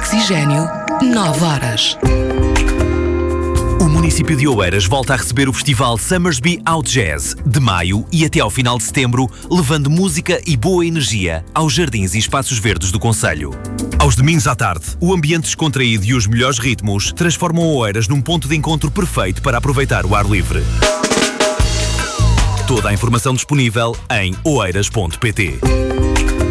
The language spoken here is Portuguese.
Oxigênio, 9 horas. O município de Oeiras volta a receber o festival Summersby Out Jazz, de maio e até ao final de setembro, levando música e boa energia aos jardins e espaços verdes do concelho. Aos domingos à tarde, o ambiente descontraído e os melhores ritmos transformam Oeiras num ponto de encontro perfeito para aproveitar o ar livre. Toda a informação disponível em oeiras.pt.